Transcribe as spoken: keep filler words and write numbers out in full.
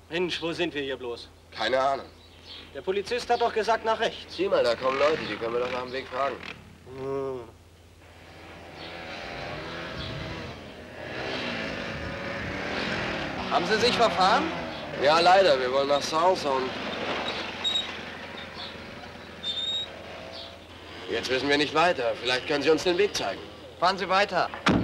Mensch, wo sind wir hier bloß? Keine Ahnung. Der Polizist hat doch gesagt, nach rechts. Sieh mal, da kommen Leute, die können wir doch nach dem Weg fragen. Hm. Haben Sie sich verfahren? Ja, leider. Wir wollen nach South und... Jetzt wissen wir nicht weiter. Vielleicht können Sie uns den Weg zeigen. Fahren Sie weiter.